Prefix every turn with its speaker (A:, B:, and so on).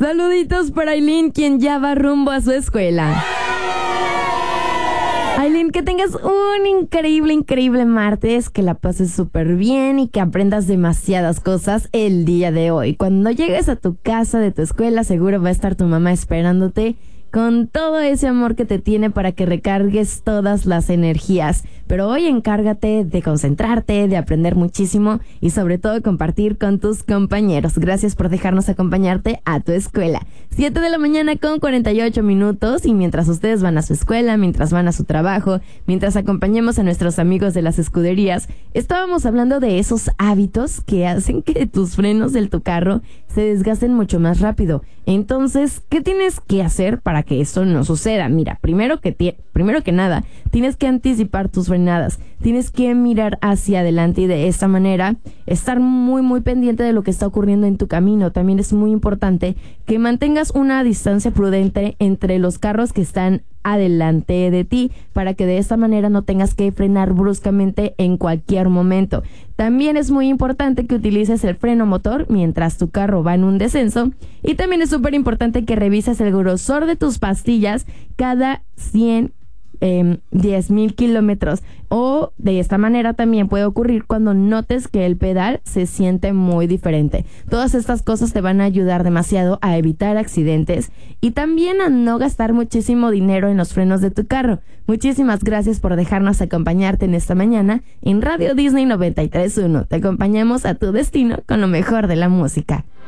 A: Saluditos para Aileen, quien ya va rumbo a su escuela. Aileen, que tengas un increíble martes, que la pases súper bien y que aprendas demasiadas cosas el día de hoy. Cuando llegues a tu casa de tu escuela, seguro va a estar tu mamá esperándote con todo ese amor que te tiene para que recargues todas las energías. Pero hoy encárgate de concentrarte, de aprender muchísimo y sobre todo compartir con tus compañeros. Gracias por dejarnos acompañarte a tu escuela. 7 de la mañana con 48 minutos y mientras ustedes van a su escuela, mientras van a su trabajo, mientras acompañemos a nuestros amigos de las escuderías, estábamos hablando de esos hábitos que hacen que tus frenos de tu carro se desgasten mucho más rápido. Entonces, ¿qué tienes que hacer para que esto no suceda? Mira, primero que nada, tienes que anticipar tus frenadas. Tienes que mirar hacia adelante y de esta manera estar muy pendiente de lo que está ocurriendo en tu camino. También es muy importante que mantengas una distancia prudente entre los carros que están adelante de ti para que de esta manera no tengas que frenar bruscamente en cualquier momento. También es muy importante que utilices el freno motor mientras tu carro va en un descenso y también es súper importante que revises el grosor de tus pastillas cada 10,000 kilómetros, o de esta manera también puede ocurrir cuando notes que el pedal se siente muy diferente. Todas estas cosas te van a ayudar demasiado a evitar accidentes y también a no gastar muchísimo dinero en los frenos de tu carro. Muchísimas gracias por dejarnos acompañarte en esta mañana en Radio Disney 93.1. Te acompañamos a tu destino con lo mejor de la música.